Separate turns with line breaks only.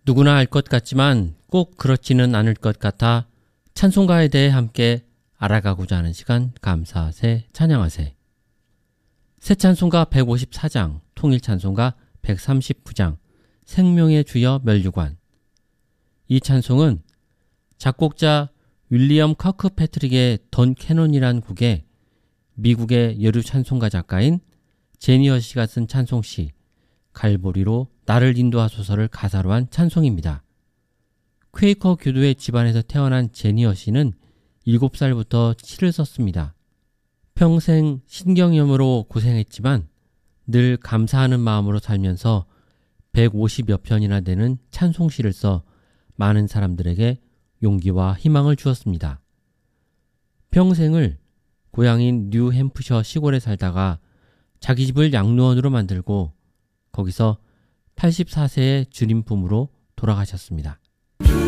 누구나 알 것 같지만 꼭 그렇지는 않을 것 같아 찬송가에 대해 함께 알아가고자 하는 시간, 감사하세, 찬양하세. 새 찬송가 154장, 통일 찬송가 139장, 생명의 주여 멸류관. 이 찬송은 작곡자 윌리엄 커크패트릭의 던 캐논이란 곡에 미국의 여류 찬송가 작가인 제니 허시가 쓴 찬송시 갈보리로 나를 인도하소서를 가사로 한 찬송입니다. 퀘이커 교도의 집안에서 태어난 제니 허시는 7살부터 시를 썼습니다. 평생 신경염으로 고생했지만 늘 감사하는 마음으로 살면서 150여 편이나 되는 찬송시를 써 많은 사람들에게 용기와 희망을 주었습니다. 평생을 고향인 뉴햄프셔 시골에 살다가 자기 집을 양로원으로 만들고 거기서 84세의 주님 품으로 돌아가셨습니다.